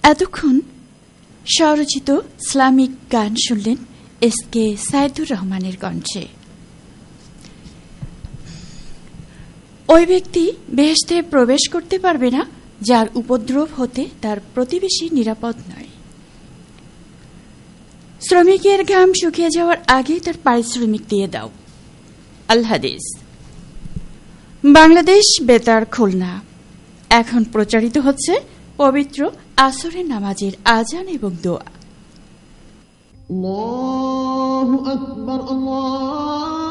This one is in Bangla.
এতক্ষণ স্বরচিত ইসলামিক গান শুনলেন SK সাইদুর রহমানের কণ্ঠে। ওই ব্যক্তি বেহেশতে প্রবেশ করতে পারবে না যার উপদ্রব হতে তার প্রতিবেশী নিরাপদ নয়। শ্রমিকের ঘাম শুকিয়ে যাওয়ার আগে তার পারিশ্রমিক দিয়ে দাও। আল হাদিস। বাংলাদেশ বেতার খুলনা। এখন প্রচারিত হচ্ছে পবিত্র আসরের নামাজের আজান এবং দোয়া। আল্লাহু আকবার, আল্লাহু